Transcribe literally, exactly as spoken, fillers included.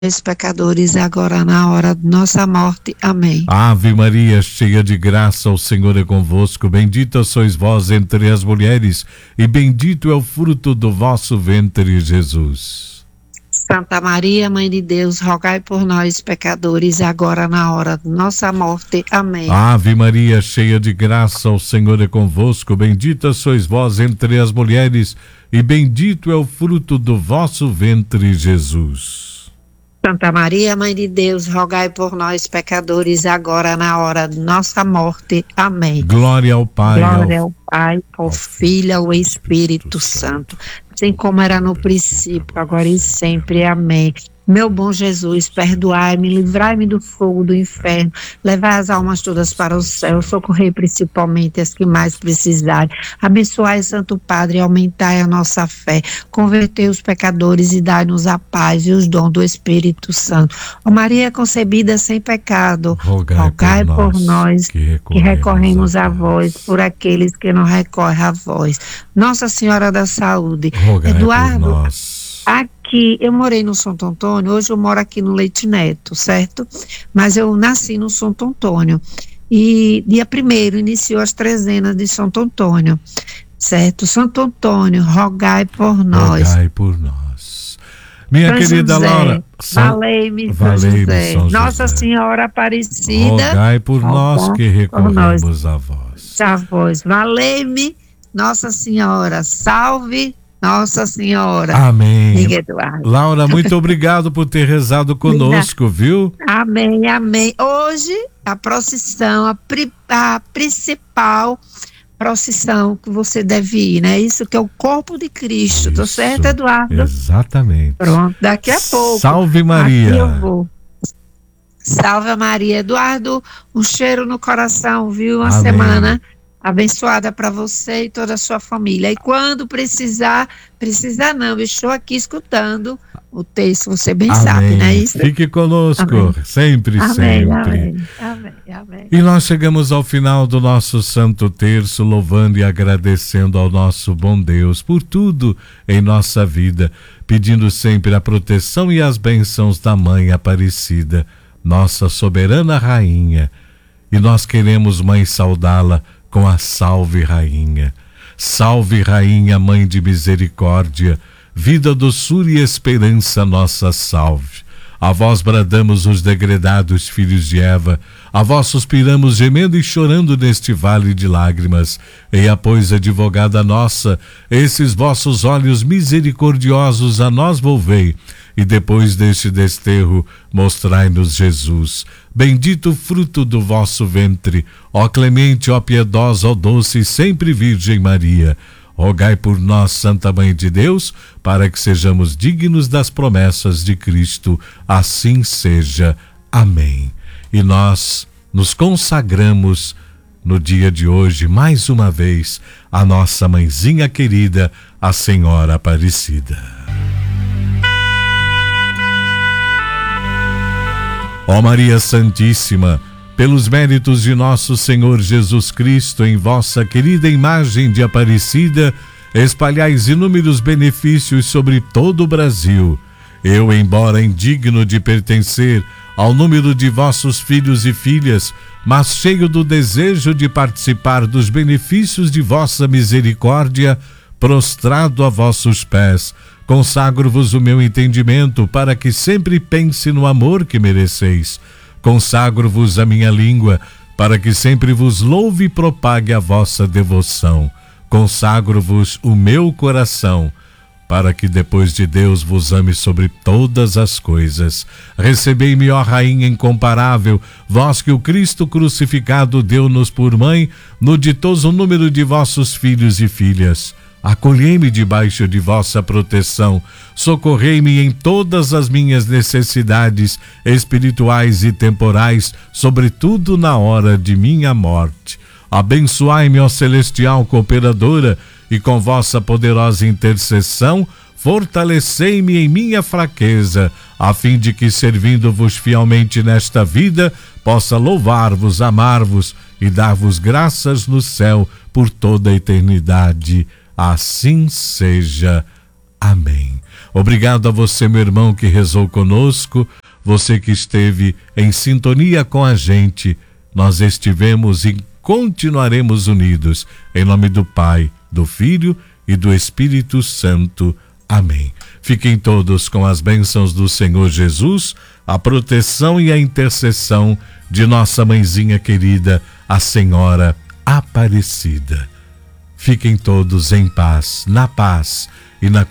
os pecadores, agora na hora de nossa morte. Amém. Ave Maria, cheia de graça, o Senhor é convosco. Bendita sois vós entre as mulheres, e bendito é o fruto do vosso ventre, Jesus. Santa Maria, Mãe de Deus, rogai por nós, pecadores, agora na hora de nossa morte. Amém. Ave Maria, cheia de graça, o Senhor é convosco. Bendita sois vós entre as mulheres, e bendito é o fruto do vosso ventre, Jesus. Santa Maria, Mãe de Deus, rogai por nós, pecadores, agora na hora de nossa morte. Amém. Glória ao Pai, Glória ao Pai, ao Filho, ao Espírito Santo, assim como era no princípio, agora e sempre. Amém. Meu bom Jesus, perdoai-me, livrai-me do fogo do inferno, levai as almas todas para o céu, socorrei principalmente as que mais precisarem. Abençoai, Santo Padre, aumentai a nossa fé, convertei os pecadores e dai-nos a paz e os dons do Espírito Santo. Ó Maria concebida sem pecado, rogai, rogai por, por nós, nós que recorremos, que recorremos a, a vós, por aqueles que não recorrem a vós. Nossa Senhora da Saúde, rogai Eduardo, por nós. Aqui, eu morei no Santo Antônio, hoje eu moro aqui no Leite Neto, certo? Mas eu nasci no Santo Antônio. E dia primeiro iniciou as trezenas de Santo Antônio, certo? Santo Antônio, rogai por nós. Rogai por nós. Minha São querida José, Laura, valei-me, São José. São Nossa José. Senhora Aparecida, rogai por nós que recorremos a vós. A vós. Valei-me, Nossa Senhora, salve Nossa Senhora. Amém. Diga, Eduardo. Laura, muito obrigado por ter rezado conosco, viu? Amém, amém. Hoje, a procissão, a, pri, a principal procissão que você deve ir, né? Isso que é o corpo de Cristo, Isso, tá certo, Eduardo? Exatamente. Pronto, daqui a pouco. Salve Maria. Aqui eu vou. Salve Maria. Eduardo, um cheiro no coração, viu? Uma Amém. semana abençoada para você e toda a sua família. E quando precisar, precisar não, eu estou aqui escutando o texto, você bem amém. sabe, não é isso? Fique conosco, amém. sempre, amém, sempre. Amém, amém, amém. E nós chegamos ao final do nosso Santo Terço, louvando e agradecendo ao nosso bom Deus por tudo em nossa vida, pedindo sempre a proteção e as bênçãos da Mãe Aparecida, nossa soberana Rainha. E nós queremos, Mãe, saudá-la com a Salve Rainha. Salve Rainha, Mãe de Misericórdia, vida, doçura e esperança, nossa salve. A vós bradamos os degredados filhos de Eva, a vós suspiramos gemendo e chorando neste vale de lágrimas. Eia, pois, advogada nossa, esses vossos olhos misericordiosos a nós volvei, e depois deste desterro mostrai-nos Jesus. Bendito o fruto do vosso ventre, ó clemente, ó piedosa, ó doce e sempre Virgem Maria. Rogai por nós, Santa Mãe de Deus, para que sejamos dignos das promessas de Cristo. Assim seja. Amém. E nós nos consagramos no dia de hoje, mais uma vez, à nossa mãezinha querida, a Senhora Aparecida. Ó Maria Santíssima, pelos méritos de nosso Senhor Jesus Cristo, em vossa querida imagem de Aparecida, espalhais inúmeros benefícios sobre todo o Brasil. Eu, embora indigno de pertencer ao número de vossos filhos e filhas, mas cheio do desejo de participar dos benefícios de vossa misericórdia, prostrado a vossos pés, consagro-vos o meu entendimento para que sempre pense no amor que mereceis. Consagro-vos a minha língua, para que sempre vos louve e propague a vossa devoção. Consagro-vos o meu coração, para que depois de Deus vos ame sobre todas as coisas. Recebei-me, ó Rainha incomparável, vós que o Cristo crucificado deu-nos por mãe, no ditoso número de vossos filhos e filhas. Acolhei-me debaixo de vossa proteção, socorrei-me em todas as minhas necessidades espirituais e temporais, sobretudo na hora de minha morte. Abençoai-me, ó celestial cooperadora, e com vossa poderosa intercessão, fortalecei-me em minha fraqueza, a fim de que, servindo-vos fielmente nesta vida, possa louvar-vos, amar-vos e dar-vos graças no céu por toda a eternidade. Assim seja. Amém. Obrigado a você, meu irmão, que rezou conosco, você que esteve em sintonia com a gente. Nós estivemos e continuaremos unidos. Em nome do Pai, do Filho e do Espírito Santo. Amém. Fiquem todos com as bênçãos do Senhor Jesus, a proteção e a intercessão de nossa mãezinha querida, a Senhora Aparecida. Fiquem todos em paz, na paz e na